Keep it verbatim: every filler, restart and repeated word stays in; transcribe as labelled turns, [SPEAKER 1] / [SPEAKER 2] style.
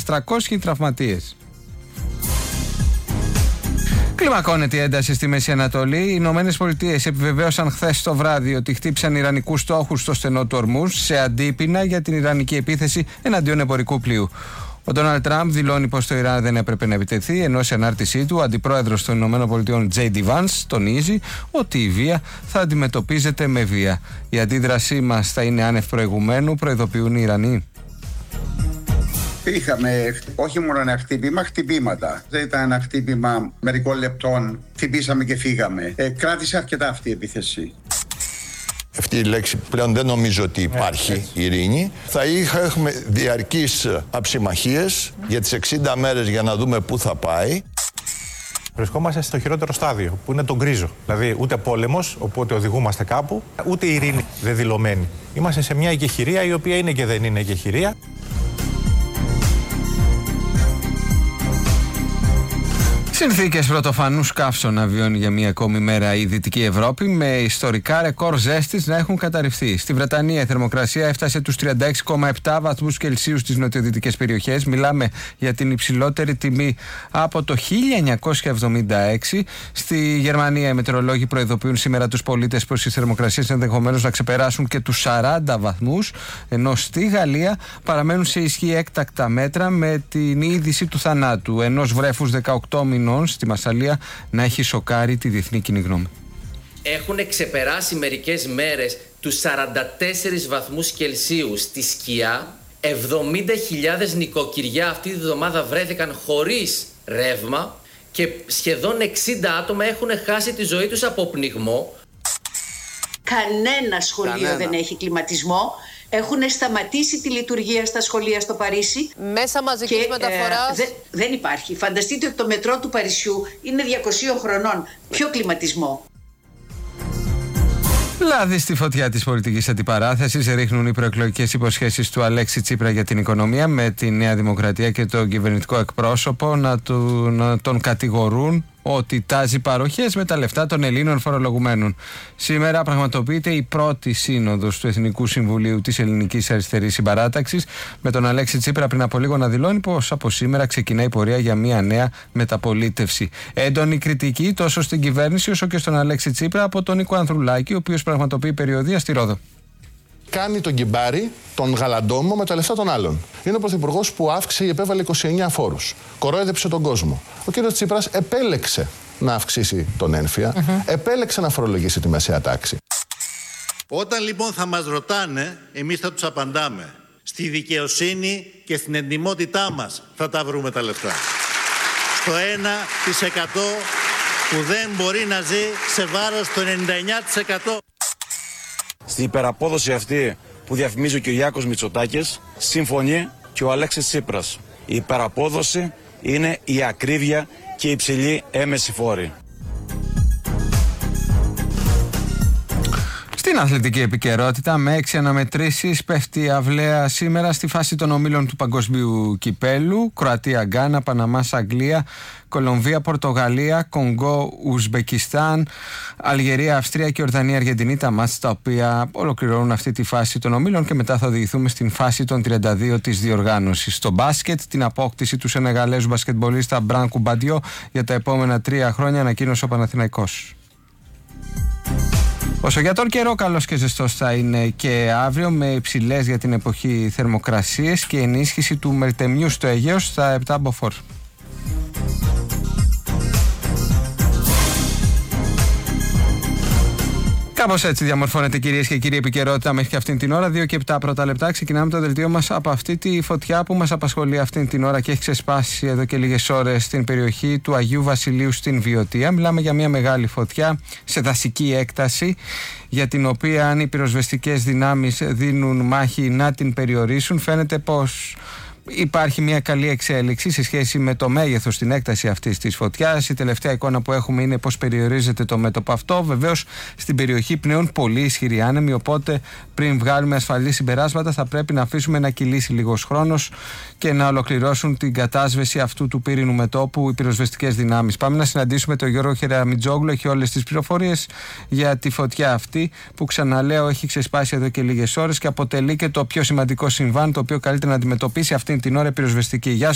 [SPEAKER 1] τριακόσιοι τραυματίες. Κλιμακώνεται η ένταση στη Μέση Ανατολή. Οι Ηνωμένες Πολιτείες επιβεβαίωσαν χθες το βράδυ ότι χτύπησαν ιρανικούς στόχους στο στενό του Ορμούζ σε αντίπεινα για την ιρανική επίθεση εναντίον εμπορικού πλοίου. Ο Ντόναλντ Τραμπ δηλώνει πως το Ιράν δεν έπρεπε να επιτεθεί, ενώ σε ανάρτησή του ο αντιπρόεδρος των Ηνωμένων Πολιτειών τζέι ντι Vance τονίζει ότι η βία θα αντιμετωπίζεται με βία. Η αντίδρασή μας θα είναι άνευ προηγουμένου, προειδοποιούν οι Ιρανοί.
[SPEAKER 2] Είχαμε όχι μόνο ένα χτύπημα, χτυπήματα. Δεν ήταν ένα χτύπημα μερικών λεπτών, χτυπήσαμε και φύγαμε. Ε, κράτησε αρκετά αυτή η επίθεση.
[SPEAKER 3] Αυτή η λέξη πλέον δεν νομίζω ότι υπάρχει ε, ειρήνη. Θα είχα, έχουμε διαρκείς αψημαχίες για τις εξήντα μέρες για να δούμε πού θα πάει.
[SPEAKER 4] Βρισκόμαστε στο χειρότερο στάδιο, που είναι το γκρίζο. Δηλαδή ούτε πόλεμος, οπότε οδηγούμαστε κάπου, ούτε ειρήνη δεδηλωμένη. Είμαστε σε μια εγκεχηρία η οποία είναι και δεν είναι εγκεχηρία.
[SPEAKER 1] Συνθήκες πρωτοφανούς καύσωνα βιώνει για μία ακόμη μέρα η Δυτική Ευρώπη, με ιστορικά ρεκόρ ζέστης να έχουν καταρριφθεί. Στη Βρετανία η θερμοκρασία έφτασε τους τριάντα έξι κόμμα επτά βαθμούς Κελσίου στις νοτιοδυτικές περιοχές. Μιλάμε για την υψηλότερη τιμή από το χίλια εννιακόσια εβδομήντα έξι. Στη Γερμανία οι μετεωρολόγοι προειδοποιούν σήμερα τους πολίτες πως οι θερμοκρασίες ενδεχομένως να ξεπεράσουν και τους σαράντα βαθμούς, ενώ στη Γαλλία παραμένουν σε ισχύ έκτακτα μέτρα με την είδηση του θανάτου ενός βρέφους δεκαοκτώ μηνών στη Μασσαλία να έχει σοκάρει τη διεθνή κοινή γνώμη.
[SPEAKER 5] Έχουν ξεπεράσει μερικές μέρες τους σαράντα τέσσερις βαθμούς Κελσίου στη σκιά. εβδομήντα χιλιάδες νοικοκυριά αυτή τη βδομάδα βρέθηκαν χωρίς ρεύμα και σχεδόν εξήντα άτομα έχουν χάσει τη ζωή τους από πνιγμό.
[SPEAKER 6] Κανένα σχολείο Κανένα. δεν έχει κλιματισμό. Έχουν σταματήσει τη λειτουργία στα σχολεία στο Παρίσι.
[SPEAKER 7] Μέσα μαζικής και, μεταφοράς.
[SPEAKER 6] Ε, δε, δεν υπάρχει. Φανταστείτε ότι το μετρό του Παρισιού είναι διακοσίων χρονών. Ποιο κλιματισμό?
[SPEAKER 1] Λάδι στη φωτιά της πολιτικής αντιπαράθεσης ρίχνουν οι προεκλογικές υποσχέσεις του Αλέξη Τσίπρα για την οικονομία, με τη Νέα Δημοκρατία και τον κυβερνητικό εκπρόσωπο να, του, να τον κατηγορούν ότι τάζει παροχές με τα λεφτά των Ελλήνων φορολογουμένων. Σήμερα πραγματοποιείται η πρώτη σύνοδος του Εθνικού Συμβουλίου της Ελληνικής Αριστερής Συμπαράταξης, με τον Αλέξη Τσίπρα πριν από λίγο να δηλώνει πως από σήμερα ξεκινάει η πορεία για μια νέα μεταπολίτευση. Έντονη κριτική τόσο στην κυβέρνηση όσο και στον Αλέξη Τσίπρα από τον Νίκο Ανδρουλάκη, ο οποίος πραγματοποιεί περιοδεία στη Ρόδο.
[SPEAKER 8] Κάνει τον κυμπάρι, τον γαλαντόμο με τα λεφτά των άλλων. Είναι ο πρωθυπουργός που αύξησε ή επέβαλε είκοσι εννέα φόρους. Κορόιδεψε τον κόσμο. Ο κύριος Τσίπρας επέλεξε να αυξήσει τον ένφια, uh-huh. επέλεξε να φορολογήσει τη μεσαία τάξη.
[SPEAKER 9] Όταν λοιπόν θα μας ρωτάνε, εμείς θα τους απαντάμε. Στη δικαιοσύνη και στην εντιμότητά μας θα τα βρούμε τα λεφτά. Στο ένα τοις εκατό που δεν μπορεί να ζει σε βάρος το ενενήντα εννέα τοις εκατό.
[SPEAKER 10] Στην υπεραπόδοση αυτή που διαφημίζει ο Κυριάκος Μητσοτάκης, συμφωνεί και ο Αλέξης Τσίπρας. Η υπεραπόδοση είναι η ακρίβεια και η υψηλή έμεση φόρη.
[SPEAKER 1] Στην αθλητική επικαιρότητα, με έξι αναμετρήσεις πέφτει η αυλαία σήμερα στη φάση των ομίλων του Παγκοσμίου Κυπέλου. Κροατία, Γκάνα, Παναμάς, Αγγλία, Κολομβία, Πορτογαλία, Κονγκό, Ουσμπεκιστάν, Αλγερία, Αυστρία και Ορδανία, Αργεντινή, τα μάτς τα οποία ολοκληρώνουν αυτή τη φάση των ομίλων, και μετά θα οδηγηθούμε στην φάση των τριάντα δύο της διοργάνωσης. Στο μπάσκετ, την απόκτηση του Σενεγαλέζου μπασκετμπολίστα Μπράνκου Μπαντιό για τα επόμενα τρία χρόνια ανακοίνωσε ο Παναθηναϊκός. Όσο για τον καιρό, καλός και ζεστός θα είναι και αύριο, με υψηλές για την εποχή θερμοκρασίες και ενίσχυση του μελτεμιού στο Αιγαίο στα επτά μποφόρ. Κάπως έτσι διαμορφώνεται, κυρίες και κύριοι, επικαιρότητα μέχρι και αυτήν την ώρα. δύο και επτά πρώτα λεπτά. Ξεκινάμε το δελτίο μας από αυτή τη φωτιά που μας απασχολεί αυτήν την ώρα και έχει ξεσπάσει εδώ και λίγες ώρες στην περιοχή του Αγίου Βασιλείου στην Βιωτία. Μιλάμε για μια μεγάλη φωτιά σε δασική έκταση, για την οποία αν οι πυροσβεστικές δυνάμεις δίνουν μάχη να την περιορίσουν, φαίνεται πως υπάρχει μια καλή εξέλιξη σε σχέση με το μέγεθος, την έκταση αυτής της φωτιάς. Η τελευταία εικόνα που έχουμε είναι πως περιορίζεται το μέτωπο αυτό. Βεβαίως στην περιοχή πνέουν πολύ ισχυροί άνεμοι, οπότε πριν βγάλουμε ασφαλή συμπεράσματα θα πρέπει να αφήσουμε να κυλήσει λίγος χρόνος και να ολοκληρώσουν την κατάσβεση αυτού του πύρινου μετώπου οι πυροσβεστικές δυνάμεις. Πάμε να συναντήσουμε τον Γιώργο Χεραμιτζόγλου, έχει όλες τις πληροφορίες για τη φωτιά αυτή που, ξαναλέω, έχει ξεσπάσει εδώ και λίγες ώρες και αποτελεί και το πιο σημαντικό συμβάν το οποίο καλείται να αντιμετωπίσει αυτή την ώρα πυροσβεστική. Γεια